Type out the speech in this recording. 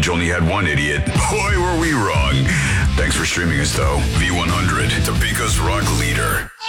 only had one idiot. Boy, were we wrong. Thanks for streaming us, though. V100, Topeka's rock leader.